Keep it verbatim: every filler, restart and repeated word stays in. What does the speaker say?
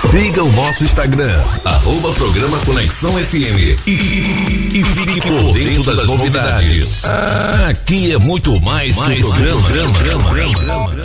Siga o nosso Instagram, arroba programa Conexão F M e, e, e fique por dentro das novidades. Aqui é muito mais, mais que o programa. programa, programa, programa.